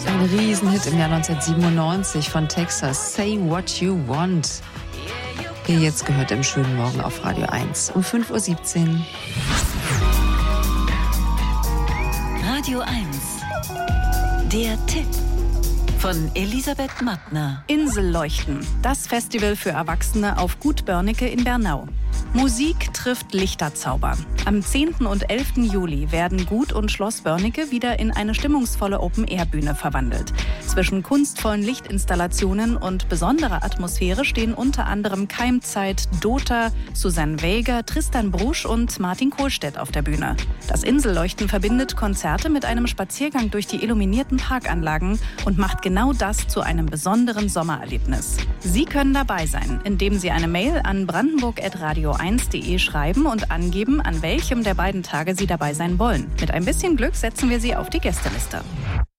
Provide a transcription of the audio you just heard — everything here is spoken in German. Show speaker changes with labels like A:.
A: Ein Riesenhit im Jahr 1997 von Texas, Say What You Want. Hier jetzt gehört im schönen Morgen auf Radio 1 um 5:17 Uhr.
B: Radio 1, der Tipp von Elisabeth Mattner.
C: Inselleuchten, das Festival für Erwachsene auf Gut Börnecke in Bernau. Musik trifft Lichterzauber. Am 10. und 11. Juli werden Gut und Schloss Börnecke wieder in eine stimmungsvolle Open-Air-Bühne verwandelt. Zwischen kunstvollen Lichtinstallationen und besonderer Atmosphäre stehen unter anderem Keimzeit, Dota, Susanne Wäger, Tristan Brusch und Martin Kohlstedt auf der Bühne. Das Inselleuchten verbindet Konzerte mit einem Spaziergang durch die illuminierten Parkanlagen und macht genau das zu einem besonderen Sommererlebnis. Sie können dabei sein, indem Sie eine Mail an brandenburg@radio1.de schreiben und angeben, an welchem der beiden Tage Sie dabei sein wollen. Mit ein bisschen Glück setzen wir Sie auf die Gästeliste.